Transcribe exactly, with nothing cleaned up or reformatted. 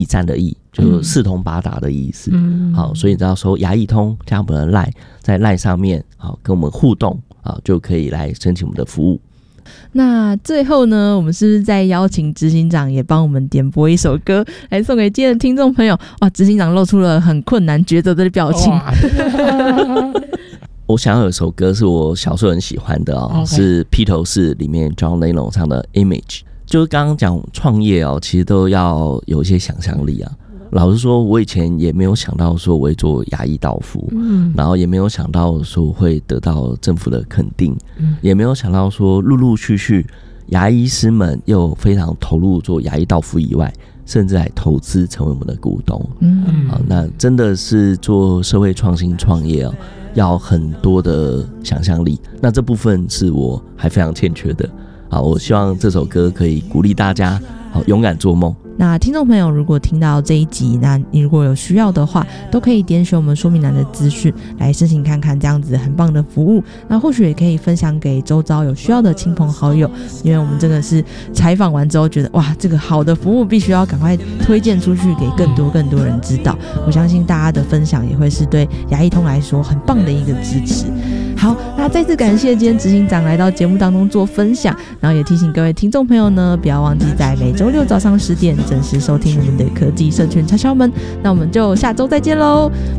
一站的一，就四通八达的意思。嗯，好，所以只要说牙易通加我们的 LINE， 在 LINE 上面好跟我们互动啊，就可以来申请我们的服务。 那最后呢，我们是不是再邀请执行长也帮我们点播一首歌来送给今天的听众朋友？哇，执行长露出了很困难抉择的表情。 我想要有一首歌是我小时候很喜欢的哦， okay. 是披头士里面 John Lennon 唱的 Image。 就是刚刚讲创业哦，其实都要有一些想象力啊。老实说，我以前也没有想到说我会做牙医到付，嗯，然后也没有想到说会得到政府的肯定，嗯，也没有想到说陆陆续续牙医师们又非常投入做牙医到付以外，甚至还投资成为我们的股东，嗯，好，那真的是做社会创新创业哦，要很多的想象力，那这部分是我还非常欠缺的。好，我希望这首歌可以鼓励大家，好，勇敢做梦。 那听众朋友如果听到这一集，那你如果有需要的话，都可以点选我们说明栏的资讯来申请看看这样子很棒的服务，那或许也可以分享给周遭有需要的亲朋好友，因为我们真的是采访完之后觉得哇，这个好的服务必须要赶快推荐出去给更多更多人知道，我相信大家的分享也会是对牙易通来说很棒的一个支持。好，那再次感谢今天执行长来到节目当中做分享，然后也提醒各位听众朋友呢，不要忘记在每周六早上十点准时收听我们的科技社群敲敲门。那我们就下周再见喽，